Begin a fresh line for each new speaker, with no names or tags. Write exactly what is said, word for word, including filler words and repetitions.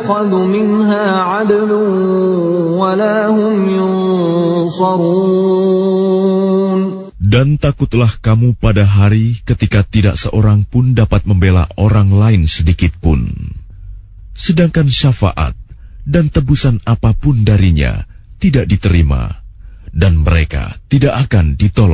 يُؤْخَذُ مِنْهَا عَدْلٌ وَلَا هُمْ يُنصَرُونَ.
Dan takutlah kamu pada hari ketika tidak seorang pun dapat membela orang lain sedikit pun. Sedangkan syafaat dan tebusan apapun darinya tidak diterima, dan mereka tidak akan ditolong.